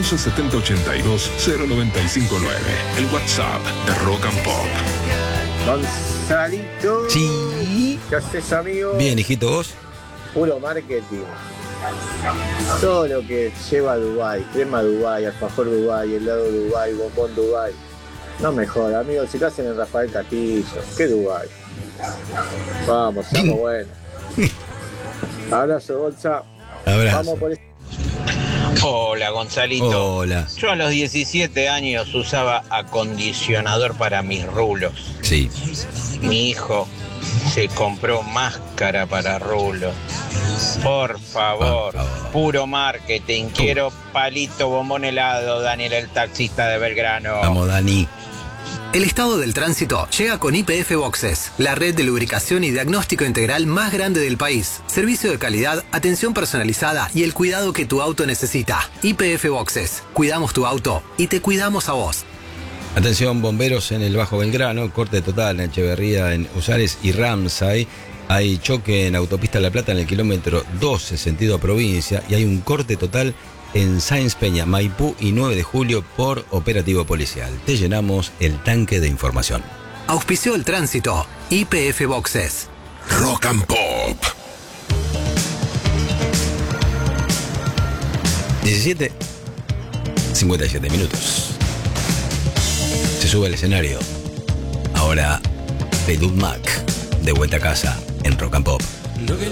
11 70 82 0959. El WhatsApp de Rock and Pop. Gonzalito. Sí. ¿Qué haces, amigo? Bien, hijito, ¿vos? Puro marketing. Todo lo que lleva a Dubái, crema Dubái, alfajor Dubái, helado Dubái, bombón Dubái. No mejor, amigo, si lo hacen en Rafael Castillo, ¿qué Dubái? Vamos, estamos buenos. Abrazo, Gonza. Abrazo. Vamos por esto. Hola, Gonzalito. Hola. Yo a los 17 años usaba acondicionador para mis rulos. Sí. Mi hijo se compró máscara para rulos. Por favor, puro marketing. Quiero palito, bombón, helado, Daniel, el taxista de Belgrano. Vamos, Dani. El estado del tránsito llega con YPF Boxes, la red de lubricación y diagnóstico integral más grande del país. Servicio de calidad, atención personalizada y el cuidado que tu auto necesita. YPF Boxes. Cuidamos tu auto y te cuidamos a vos. Atención, bomberos en el Bajo Belgrano, corte total en Echeverría, en Usares y Ramsay. Hay choque en Autopista La Plata en el kilómetro 12, sentido provincia, y hay un corte total en Sáenz Peña, Maipú y 9 de julio por operativo policial. Te llenamos el tanque de información. Auspició el tránsito. YPF Boxes. Rock and Pop. 17:57 minutos. Se sube al escenario. Ahora, Fleetwood Mac, de vuelta a casa en Rock and Pop. Looking